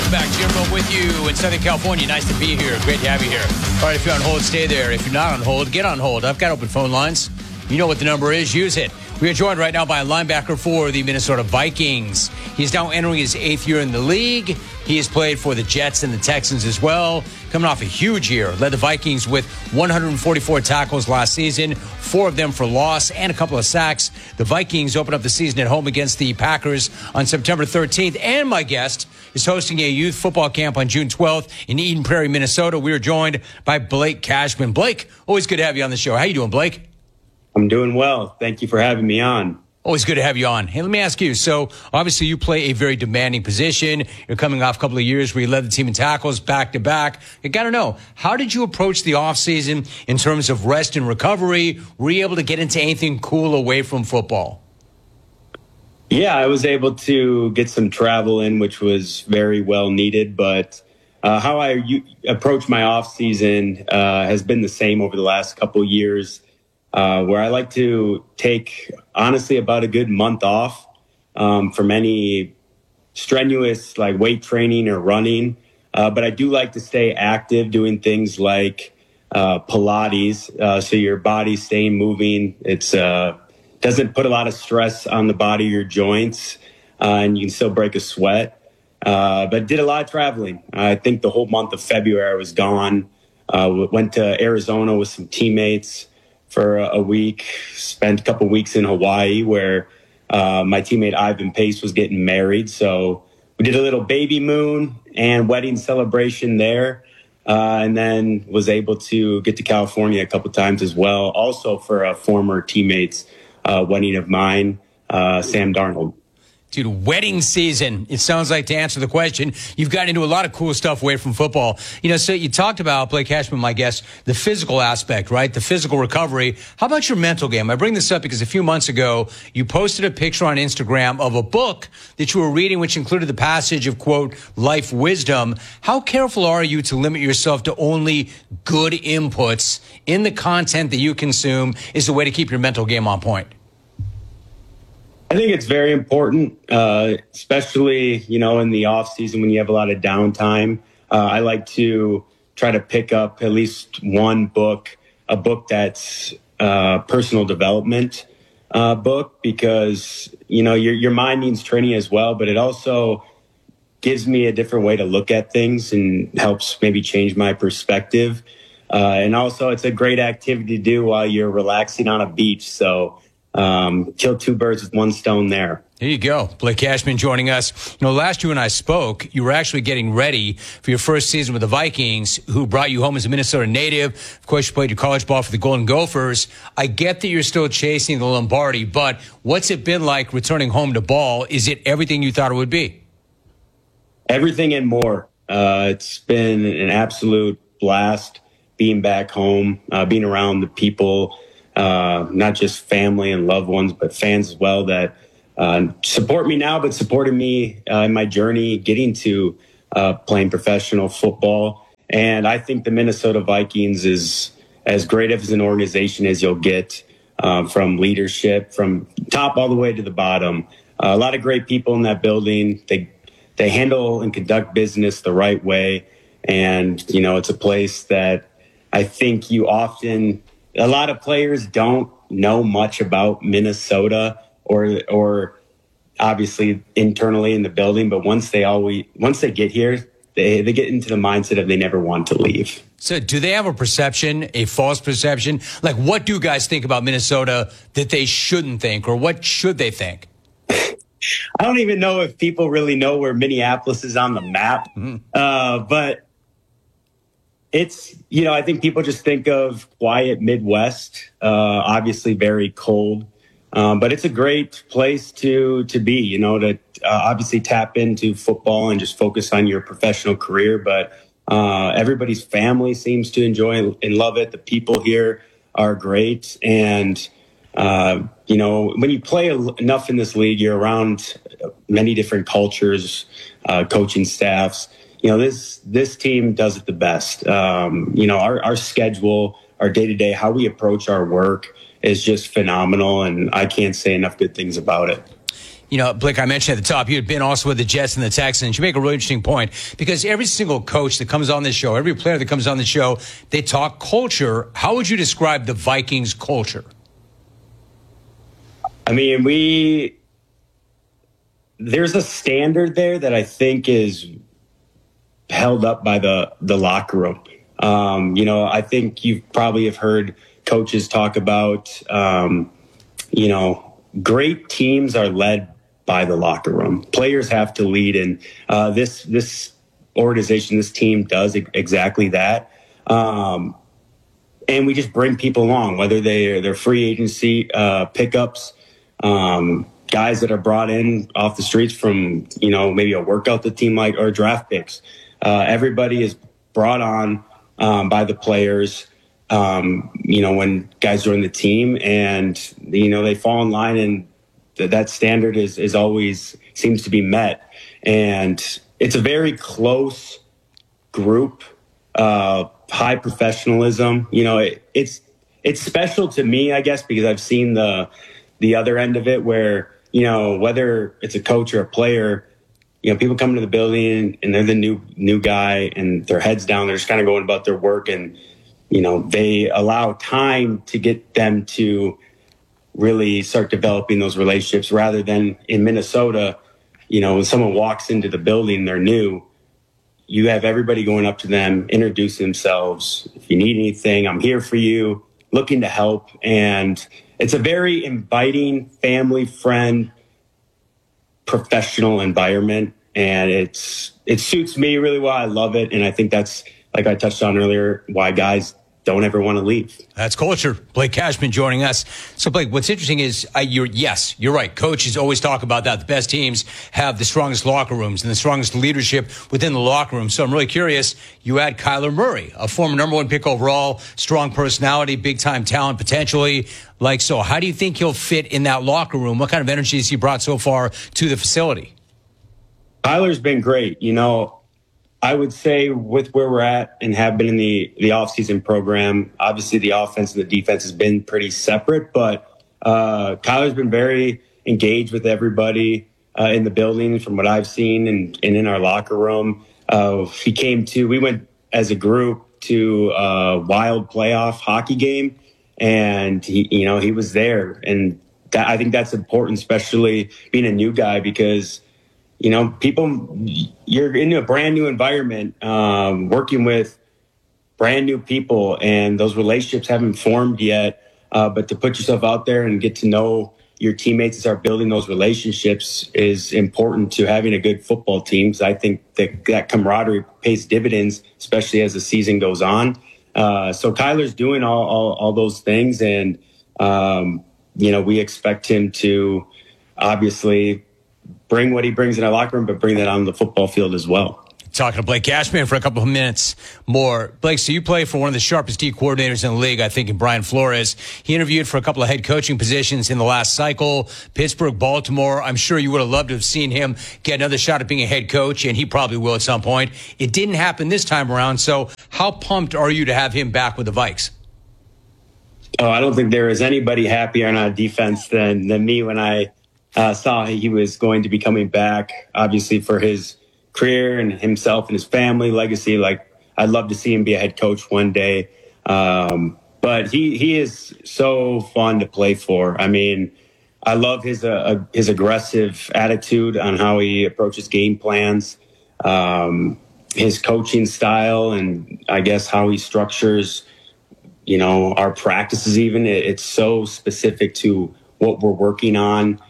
Welcome back. Jimbo with you in Southern California. Nice to be here. Great to have you here. All right, if you're on hold, stay there. If you're not on hold, get on hold. I've got open phone lines. You know what the number is. Use it. We are joined right now by a linebacker for the Minnesota Vikings. He's now entering his 8th year in the league. He has played for the Jets and the Texans as well. Coming off a huge year. Led the Vikings with 144 tackles last season, 4 of them for loss and a couple of sacks. The Vikings open up the season at home against the Packers on September 13th. And my guest is hosting a youth football camp on June 12th in Eden Prairie, Minnesota. We are joined by Blake Cashman. Blake, always good to have you on the show. How you doing, Blake? I'm doing well. Thank you for having me on. Always good to have you on. Hey, let me ask you. So, obviously, you play a very demanding position. You're coming off a couple of years where you led the team in tackles back-to-back. I got to know, how did you approach the offseason in terms of rest and recovery? Were you able to get into anything cool away from football? Yeah, I was able to get some travel in, which was very well needed. But how I approach my offseason has been the same over the last couple of years. Where I like to take, honestly, about a good month off from any strenuous like weight training or running. But I do like to stay active doing things like Pilates, so your body's staying moving. It's doesn't put a lot of stress on the body or your joints, and you can still break a sweat. But did a lot of traveling. I think the whole month of February I was gone. Went to Arizona with some teammates for a week, spent a couple weeks in Hawaii where my teammate Ivan Pace was getting married. So we did a little baby moon and wedding celebration there, and then was able to get to California a couple times as well, also for a former teammate's wedding of mine, Sam Darnold. Dude, wedding season. It sounds like, to answer the question, you've gotten into a lot of cool stuff away from football. You know, so you talked about, Blake Cashman, my guest, the physical aspect, right? The physical recovery. How about your mental game? I bring this up because a few months ago, you posted a picture on Instagram of a book that you were reading, which included the passage of, quote, life wisdom. How careful are you to limit yourself to only good inputs in the content that you consume is a way to keep your mental game on point? I think it's very important, especially, in the off season when you have a lot of downtime. I like to try to pick up at least one book, a book that's personal development book, because, your mind needs training as well, but it also gives me a different way to look at things and helps maybe change my perspective. And also it's a great activity to do while you're relaxing on a beach. So kill 2 birds with 1 stone there. There you go. Blake Cashman joining us. Last you and I spoke, you were actually getting ready for your first season with the Vikings, who brought you home as a Minnesota native. Of course, you played your college ball for the Golden Gophers. I get that you're still chasing the Lombardi, but what's it been like returning home to ball? Is it everything you thought it would be? Everything and more. It's been an absolute blast being back home, being around the people, not just family and loved ones, but fans as well that support me now, but supported me in my journey getting to playing professional football. And I think the Minnesota Vikings is as great as an organization as you'll get, from leadership, from top all the way to the bottom. A lot of great people in that building. They handle and conduct business the right way. And, it's a place that I think a lot of players don't know much about Minnesota or obviously internally in the building. But once they get here, they get into the mindset of they never want to leave. So do they have a perception, a false perception? Like, what do guys think about Minnesota that they shouldn't think, or what should they think? I don't even know if people really know where Minneapolis is on the map. But it's, I think people just think of quiet Midwest, obviously very cold. But it's a great place to be, to obviously tap into football and just focus on your professional career. But everybody's family seems to enjoy and love it. The people here are great. And when you play enough in this league, you're around many different cultures, coaching staffs. This team does it the best. Our schedule, our day-to-day, how we approach our work is just phenomenal, and I can't say enough good things about it. Blake, I mentioned at the top, you had been also with the Jets and the Texans. You make a really interesting point because every single coach that comes on this show, every player that comes on the show, they talk culture. How would you describe the Vikings culture? I mean, there's a standard there that I think is held up by the locker room. I think you probably have heard coaches talk about, great teams are led by the locker room. Players have to lead, and this organization, this team does exactly that. And we just bring people along, whether they're free agency pickups, guys that are brought in off the streets from maybe a workout the team like, or draft picks. Everybody is brought on by the players. When guys join the team, and they fall in line, and that standard is always seems to be met. And it's a very close group, high professionalism. It's special to me, I guess, because I've seen the other end of it where, whether it's a coach or a player, people come into the building and they're the new guy and their heads down. They're just kind of going about their work, and they allow time to get them to really start developing those relationships, rather than in Minnesota, when someone walks into the building, they're new, you have everybody going up to them, introducing themselves. If you need anything, I'm here for you, looking to help. And it's a very inviting, family friend, professional environment. And it suits me really well. I love it. And I think that's, like I touched on earlier, why guys don't ever want to leave. That's culture. Blake Cashman joining us. So, Blake, what's interesting is, you're right. Coaches always talk about that. The best teams have the strongest locker rooms and the strongest leadership within the locker room. So I'm really curious. You add Kyler Murray, a former number 1 pick overall, strong personality, big-time talent potentially. So how do you think he'll fit in that locker room? What kind of energy has he brought so far to the facility? Kyler's been great. I would say with where we're at and have been in the offseason program, obviously the offense and the defense has been pretty separate, but Kyler's been very engaged with everybody in the building from what I've seen and in our locker room. We went as a group to a Wild playoff hockey game, and he was there. And I think that's important, especially being a new guy, because you're in a brand new environment, working with brand new people, and those relationships haven't formed yet. But to put yourself out there and get to know your teammates and start building those relationships is important to having a good football team. So I think that camaraderie pays dividends, especially as the season goes on. So Kyler's doing all those things, and we expect him to obviously bring what he brings in our locker room, but bring that on the football field as well. Talking to Blake Cashman for a couple of minutes more. Blake, so you play for one of the sharpest D coordinators in the league, I think, in Brian Flores. He interviewed for a couple of head coaching positions in the last cycle, Pittsburgh, Baltimore. I'm sure you would have loved to have seen him get another shot at being a head coach, and he probably will at some point. It didn't happen this time around, so how pumped are you to have him back with the Vikes? Oh, I don't think there is anybody happier on our defense than me when I saw he was going to be coming back, obviously for his career and himself and his family legacy. I'd love to see him be a head coach one day. But he is so fun to play for. I mean, I love his aggressive attitude on how he approaches game plans, his coaching style, and I guess how he structures, our practices even. It's so specific to what we're working on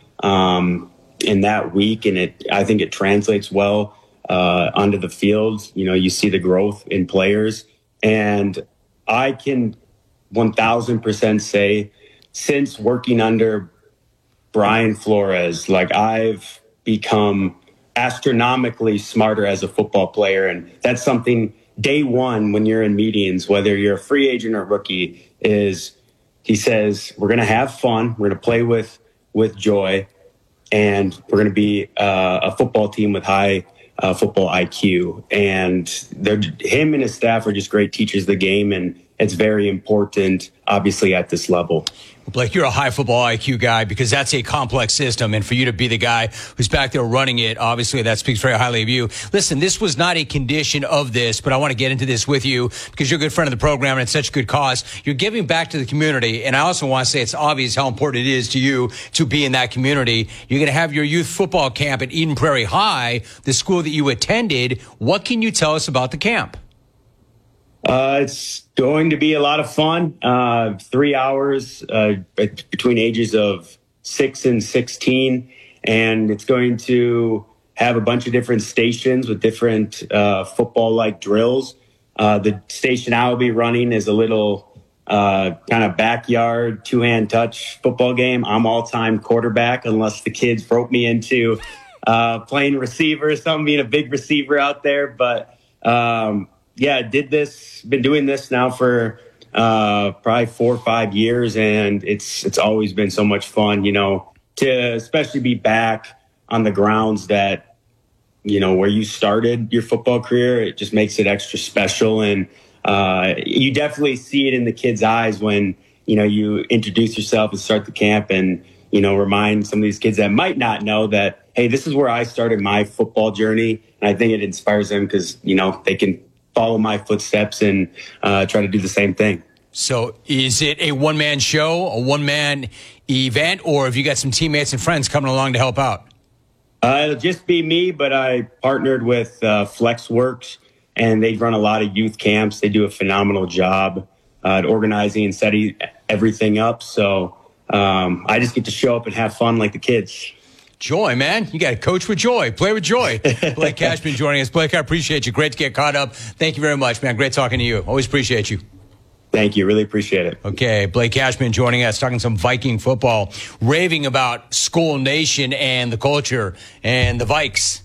in that week, and I think it translates well onto the field. You see the growth in players, and I can 1,000% say since working under Brian Flores, I've become astronomically smarter as a football player, and that's something day one when you're in meetings, whether you're a free agent or rookie, is he says we're going to have fun, we're going to play with joy, and we're going to be a football team with high football IQ. And him and his staff are just great teachers of the game, and it's very important, obviously, at this level. Blake, you're a high football IQ guy because that's a complex system. And for you to be the guy who's back there running it, obviously that speaks very highly of you. Listen, this was not a condition of this, but I want to get into this with you because you're a good friend of the program and it's such a good cause. You're giving back to the community. And I also want to say it's obvious how important it is to you to be in that community. You're going to have your youth football camp at Eden Prairie High, the school that you attended. What can you tell us about the camp? It's going to be a lot of fun. 3 hours between ages of 6 and 16. And it's going to have a bunch of different stations with different football-like drills. The station I'll be running is a little kind of backyard, two-hand touch football game. I'm all-time quarterback unless the kids rope me into playing receiver or something, being a big receiver out there. But yeah, been doing this now for probably 4 or 5 years, and it's always been so much fun, to especially be back on the grounds that, where you started your football career. It just makes it extra special. And you definitely see it in the kids' eyes when, you introduce yourself and start the camp and, remind some of these kids that might not know that, hey, this is where I started my football journey. And I think it inspires them because, they can follow my footsteps and try to do the same thing. So is it a one-man show, a one-man event, or have you got some teammates and friends coming along to help out? It'll just be me, but I partnered with FlexWorks, and they run a lot of youth camps. They do a phenomenal job at organizing and setting everything up. So I just get to show up and have fun like the kids. Joy, man. You got to coach with joy, play with joy. Blake Cashman joining us. Blake, I appreciate you. Great to get caught up. Thank you very much, man. Great talking to you. Always appreciate you. Thank you. Really appreciate it. Okay, Blake Cashman joining us, talking some Viking football, raving about Skull Nation and the culture and the Vikes.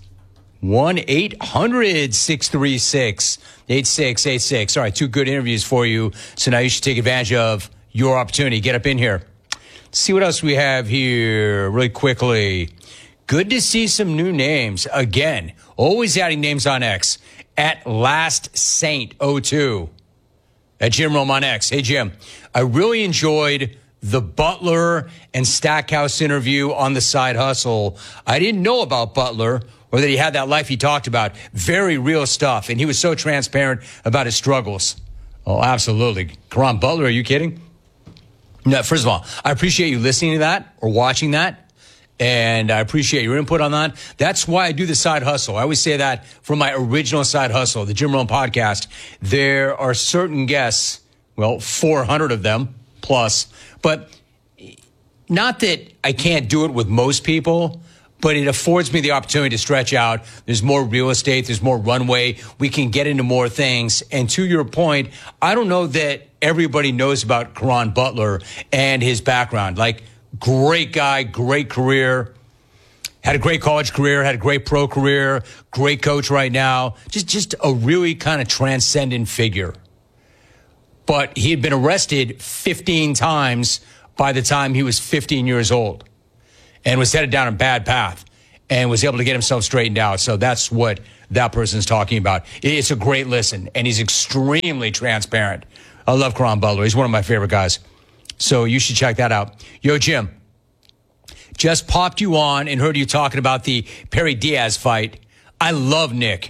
1-800-636-8686. All right, 2 good interviews for you. So now you should take advantage of your opportunity. Get up in here. Let's see what else we have here really quickly. Good to see some new names. Again, always adding names on X. At Last Saint 02. At Jim Rome on X. Hey, Jim, I really enjoyed the Butler and Stackhouse interview on the Side Hustle. I didn't know about Butler or that he had that life he talked about. Very real stuff. And he was so transparent about his struggles. Oh, absolutely. Caron Butler, are you kidding? No, first of all, I appreciate you listening to that or watching that. And I appreciate your input on that. That's why I do the Side Hustle. I always say that from my original Side Hustle, the Jim Rome podcast. There are certain guests, 400 of them plus, but not that I can't do it with most people, but it affords me the opportunity to stretch out. There's more real estate. There's more runway. We can get into more things. And to your point, I don't know that everybody knows about Caron Butler and his background. Like, great guy, great career, had a great college career, had a great pro career, great coach right now. Just a really kind of transcendent figure. But he had been arrested 15 times by the time he was 15 years old and was headed down a bad path and was able to get himself straightened out. So that's what that person's talking about. It's a great listen, and he's extremely transparent. I love Caron Butler. He's one of my favorite guys. So you should check that out. Yo, Jim, just popped you on and heard you talking about the Perry Diaz fight. I love Nick,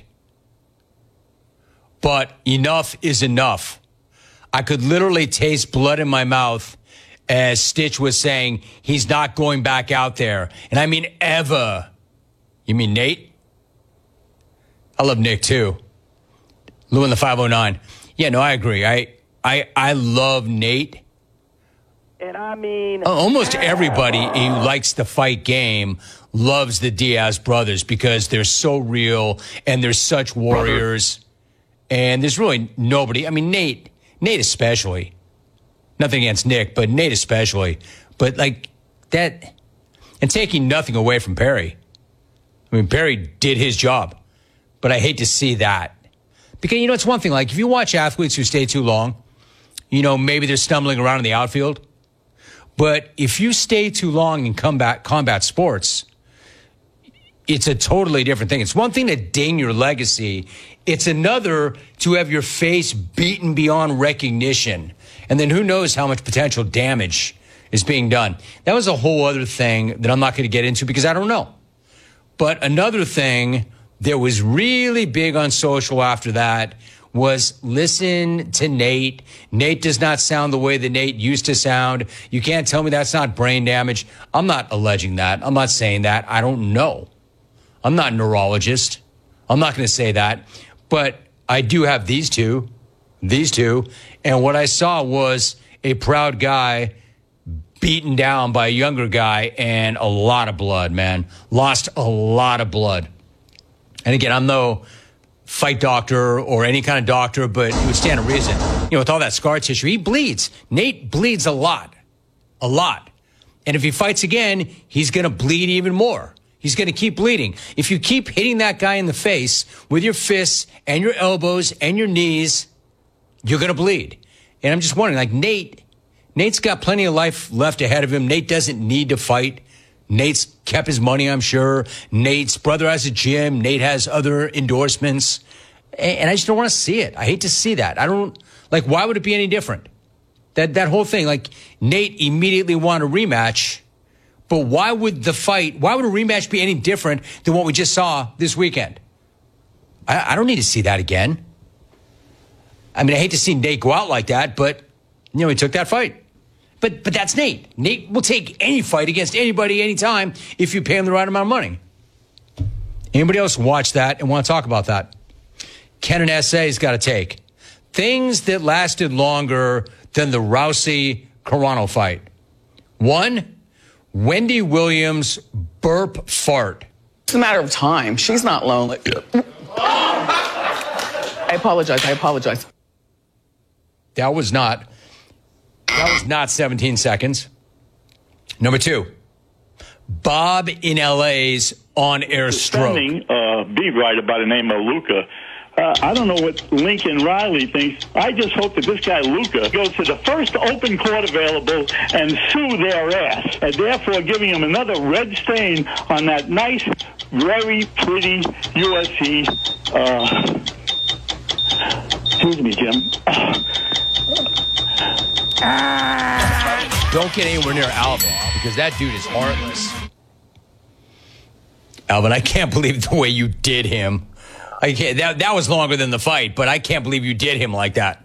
but enough is enough. I could literally taste blood in my mouth as Stitch was saying he's not going back out there. And I mean ever. You mean Nate? I love Nick too. Lou in the 509. Yeah, no, I agree. I love Nate. And I mean, almost everybody who likes the fight game loves the Diaz brothers because they're so real and they're such warriors. And there's really nobody. I mean, Nate especially. Nothing against Nick, but Nate especially. But like that, and taking nothing away from Perry. I mean, Perry did his job, but I hate to see that. Because, it's one thing, like if you watch athletes who stay too long, maybe they're stumbling around in the outfield. But if you stay too long in combat sports, it's a totally different thing. It's one thing to ding your legacy. It's another to have your face beaten beyond recognition. And then who knows how much potential damage is being done. That was a whole other thing that I'm not going to get into because I don't know. But another thing that was really big on social after that was listen to Nate. Nate does not sound the way that Nate used to sound. You can't tell me that's not brain damage. I'm not alleging that. I'm not saying that. I don't know. I'm not a neurologist. I'm not going to say that. But I do have these two. And what I saw was a proud guy beaten down by a younger guy and a lot of blood, man. Lost a lot of blood. And again, I'm no fight doctor or any kind of doctor, but it would stand to reason. With all that scar tissue, he bleeds. Nate bleeds a lot. And if he fights again, he's going to bleed even more. He's going to keep bleeding. If you keep hitting that guy in the face with your fists and your elbows and your knees, you're going to bleed. And I'm just wondering, Nate's got plenty of life left ahead of him. Nate doesn't need to fight. Nate's kept his money, I'm sure. Nate's brother has a gym. Nate has other endorsements. And I just don't want to see it. I hate to see that. Why would it be any different? That whole thing, Nate immediately wanted a rematch. But why would a rematch be any different than what we just saw this weekend? I don't need to see that again. I mean, I hate to see Nate go out like that, but, he took that fight. But that's Nate. Nate will take any fight against anybody, anytime, if you pay him the right amount of money. Anybody else watch that and want to talk about that? Ken and S.A.'s got a take. Things that lasted longer than the Rousey-Carano fight. 1, Wendy Williams burp fart. It's a matter of time. She's not lonely. I apologize. That was not 17 seconds. Number 2, Bob in LA's on-air stroke. Beat writer by the name of Luca. I don't know what Lincoln Riley thinks. I just hope that this guy Luca goes to the first open court available and sue their ass, and therefore giving him another red stain on that nice, very pretty USC. Excuse me, Jim. Don't get anywhere near Alvin, because that dude is heartless. Alvin, I can't believe the way you did him. I can't, that was longer than the fight, but I can't believe you did him like that.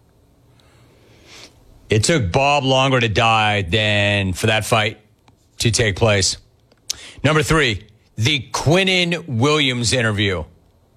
It took Bob longer to die than for that fight to take place. Number 3, the Quinnen Williams interview.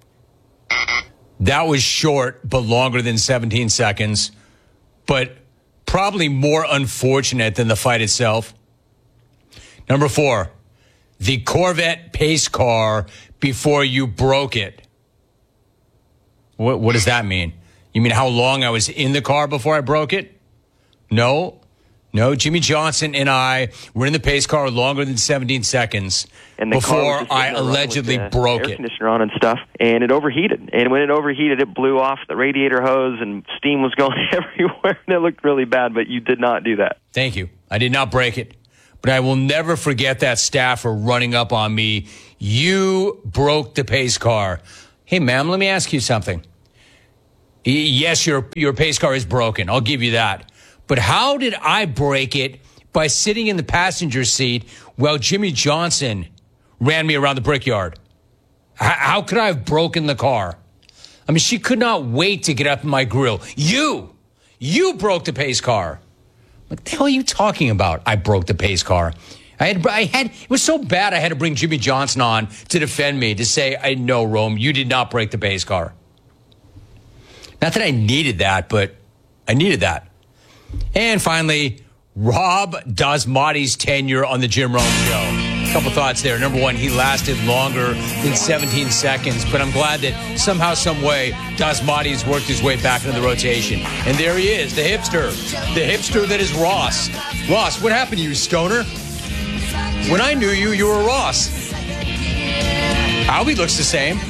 That was short, but longer than 17 seconds, but probably more unfortunate than the fight itself. Number 4, the Corvette pace car before you broke it. What does that mean? You mean how long I was in the car before I broke it? No, Jimmy Johnson and I were in the pace car longer than 17 seconds before I allegedly broke it. Air conditioner on and stuff, and it overheated. And when it overheated, it blew off the radiator hose, and steam was going everywhere, and it looked really bad, but you did not do that. Thank you. I did not break it. But I will never forget that staffer running up on me. You broke the pace car. Hey, ma'am, let me ask you something. Yes, your pace car is broken. I'll give you that. But how did I break it by sitting in the passenger seat while Jimmy Johnson ran me around the brickyard? How could I have broken the car? I mean, she could not wait to get up in my grill. You broke the pace car. What the hell are you talking about? I broke the pace car. It was so bad I had to bring Jimmy Johnson on to defend me, to say, I know, Rome, you did not break the pace car. Not that I needed that, but I needed that. And finally, Rob Dasmati's tenure on the Jim Rome Show. A couple thoughts there. Number 1, he lasted longer than 17 seconds, but I'm glad that somehow, some way, Dasmati's worked his way back into the rotation. And there he is, the hipster that is Ross. Ross, what happened to you, stoner? When I knew you, you were Ross. Albie looks the same.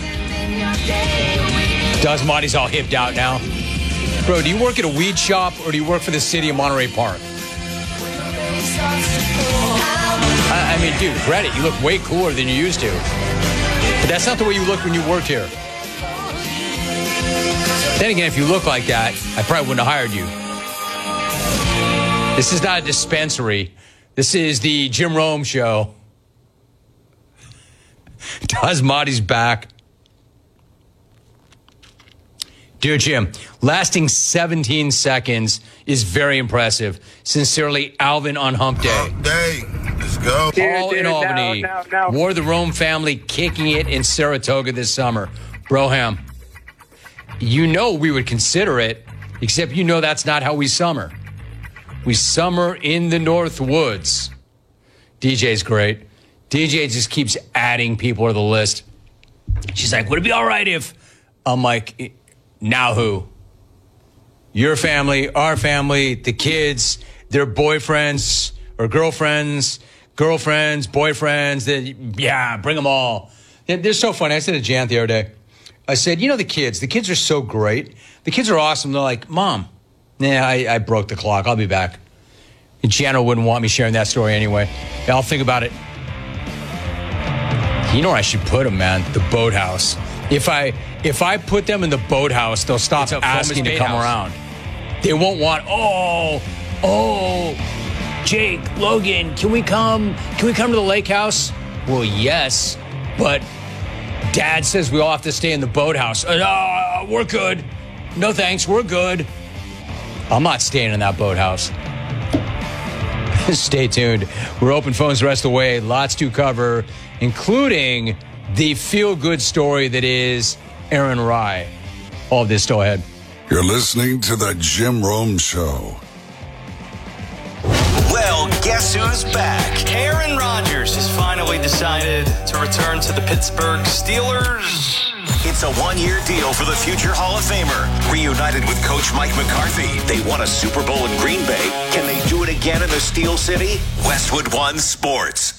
Dasmati's all hipped out now. Bro, do you work at a weed shop or do you work for the city of Monterey Park? I mean, dude, credit. You look way cooler than you used to. But that's not the way you looked when you worked here. Then again, if you look like that, I probably wouldn't have hired you. This is not a dispensary. This is the Jim Rome Show. Dasmati's back. Dear Jim, lasting 17 seconds is very impressive. Sincerely, Alvin on Hump Day. Hump Day. Let's go. All in Albany. Now. Wore the Rome family kicking it in Saratoga this summer. Broham, you know we would consider it, except you know that's not how we summer. We summer in the North Woods. DJ's great. DJ just keeps adding people to the list. She's like, would it be all right if... I'm like... Now who? Your family, our family, the kids, their boyfriends or girlfriends, boyfriends. Yeah, bring them all. They're so funny. I said to Jan the other day, I said, the kids are so great. The kids are awesome. They're like, Mom, I broke the clock. I'll be back. And Jana wouldn't want me sharing that story anyway. I'll think about it. You know where I should put them, man? The boathouse. If I put them in the boathouse, they'll stop asking to come around. They won't want, Jake, Logan, can we come to the lake house? Well, yes, but Dad says we all have to stay in the boathouse. We're good. No thanks, we're good. I'm not staying in that boathouse. Stay tuned. We're open phones the rest of the way. Lots to cover, including the feel-good story that is Aaron Rye. All of this still ahead. You're listening to the Jim Rome Show. Well, guess who's back? Aaron Rodgers has finally decided to return to the Pittsburgh Steelers. It's a one-year deal for the future Hall of Famer. Reunited with Coach Mike McCarthy, they won a Super Bowl in Green Bay. Can they do it again in the Steel City? Westwood One Sports.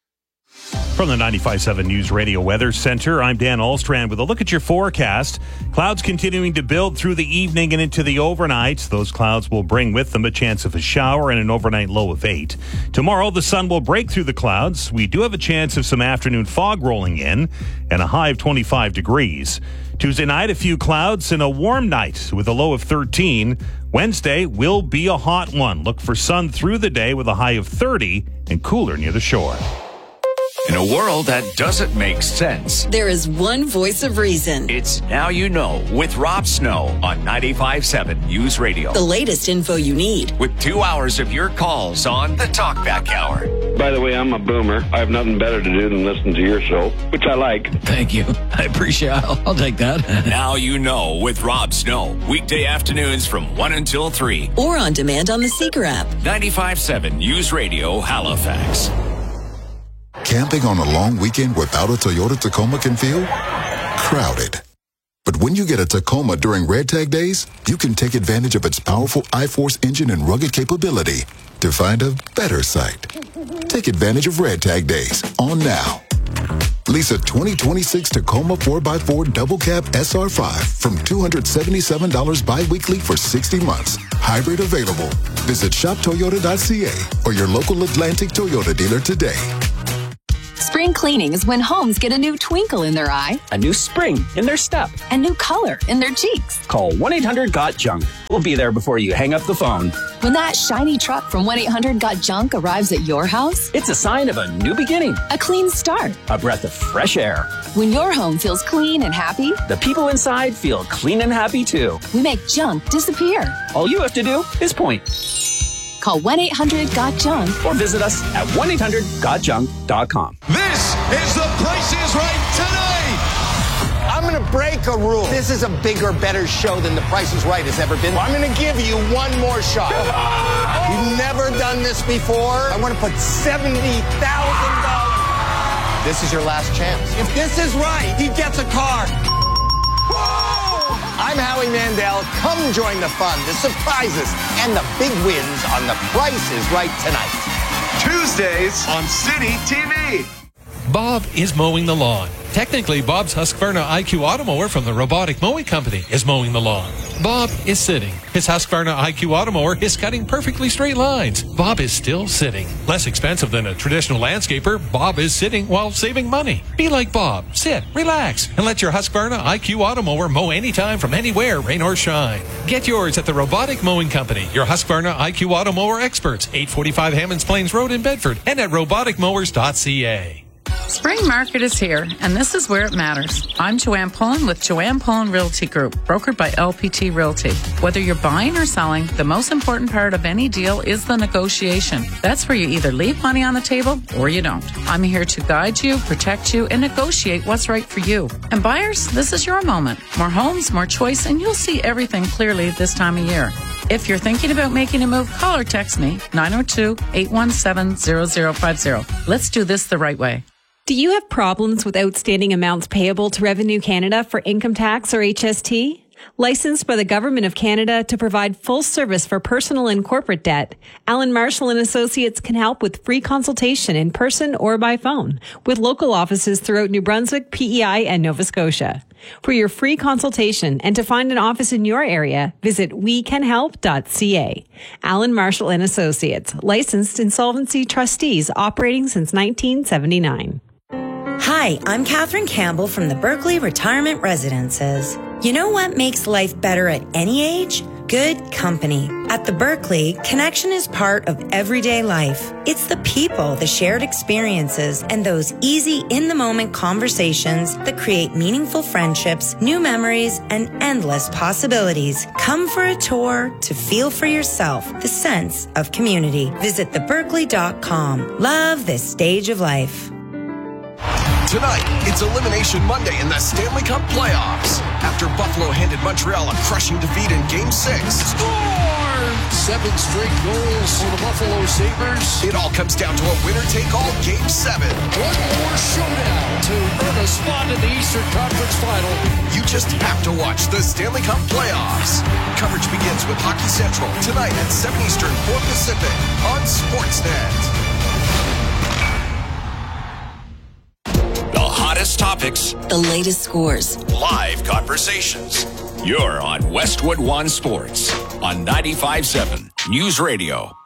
From the 95.7 News Radio Weather Center, I'm Dan Alstrand with a look at your forecast. Clouds continuing to build through the evening and into the overnight. Those clouds will bring with them a chance of a shower and an overnight low of 8. Tomorrow, the sun will break through the clouds. We do have a chance of some afternoon fog rolling in and a high of 25 degrees. Tuesday night, a few clouds and a warm night with a low of 13. Wednesday will be a hot one. Look for sun through the day with a high of 30 and cooler near the shore. In a world that doesn't make sense, there is one voice of reason. It's Now You Know with Rob Snow on 95.7 News Radio. The latest info you need. With 2 hours of your calls on the Talkback Hour. By the way, I'm a boomer. I have nothing better to do than listen to your show, which I like. Thank you. I appreciate it. I'll take that. Now You Know with Rob Snow. Weekday afternoons from 1 until 3. Or on demand on the Seeker app. 95.7 News Radio, Halifax. Camping on a long weekend without a Toyota Tacoma can feel crowded. But when you get a Tacoma during Red Tag Days, you can take advantage of its powerful I-Force engine and rugged capability to find a better site. Take advantage of Red Tag Days on now. Lease a 2026 Tacoma 4x4 Double Cab SR5 from $277 bi-weekly for 60 months. Hybrid available. Visit shoptoyota.ca or your local Atlantic Toyota dealer today. Spring cleaning is when homes get a new twinkle in their eye, a new spring in their step, a new color in their cheeks. Call 1-800-GOT-JUNK. We'll be there before you hang up the phone. When that shiny truck from 1-800-GOT-JUNK arrives at your house, it's a sign of a new beginning, a clean start, a breath of fresh air. When your home feels clean and happy, the people inside feel clean and happy too. We make junk disappear. All you have to do is point. Call 1-800-GOT-JUNK or visit us at 1-800-GOTJUNK.com. This is The Price is Right tonight. I'm going to break a rule. This is a bigger, better show than The Price is Right has ever been. I'm going to give you one more shot. You've never done this before. I want to put $70,000. This is your last chance. If this is right, he gets a car. I'm Howie Mandel. Come join the fun, the surprises, and the big wins on The Price is Right tonight. Tuesdays on City TV. Bob is mowing the lawn. Technically, Bob's Husqvarna IQ Automower from the Robotic Mowing Company is mowing the lawn. Bob is sitting. His Husqvarna IQ Automower is cutting perfectly straight lines. Bob is still sitting. Less expensive than a traditional landscaper, Bob is sitting while saving money. Be like Bob. Sit, relax, and let your Husqvarna IQ Automower mow anytime from anywhere, rain or shine. Get yours at the Robotic Mowing Company, your Husqvarna IQ Automower experts, 845 Hammonds Plains Road in Bedford, and at roboticmowers.ca. Spring market is here, and this is where it matters. I'm Joanne Pullen with Joanne Pullen Realty Group, brokered by LPT Realty. Whether you're buying or selling, the most important part of any deal is the negotiation. That's where you either leave money on the table or you don't. I'm here to guide you, protect you, and negotiate what's right for you. And buyers, this is your moment. More homes, more choice, and you'll see everything clearly this time of year. If you're thinking about making a move, call or text me, 902-817-0050. Let's do this the right way. Do you have problems with outstanding amounts payable to Revenue Canada for income tax or HST? Licensed by the Government of Canada to provide full service for personal and corporate debt, Allen Marshall & Associates can help with free consultation in person or by phone with local offices throughout New Brunswick, PEI, and Nova Scotia. For your free consultation and to find an office in your area, visit wecanhelp.ca. Allen Marshall & Associates, licensed insolvency trustees operating since 1979. Hi, I'm Catherine Campbell from the Berkeley Retirement Residences. You know what makes life better at any age? Good company. At the Berkeley, connection is part of everyday life. It's the people, the shared experiences, and those easy, in-the-moment conversations that create meaningful friendships, new memories, and endless possibilities. Come for a tour to feel for yourself the sense of community. Visit theberkeley.com. Love this stage of life. Tonight, it's Elimination Monday in the Stanley Cup playoffs. After Buffalo handed Montreal a crushing defeat in Game 6. Score! 7 straight goals for the Buffalo Sabres. It all comes down to a winner-take-all Game 7. One more showdown to earn a spot in the Eastern Conference Final. You just have to watch the Stanley Cup playoffs. Coverage begins with Hockey Central tonight at 7 Eastern, 4 Pacific on Sportsnet. Hottest topics, the latest scores, live conversations. You're on Westwood One Sports on 95.7 News Radio.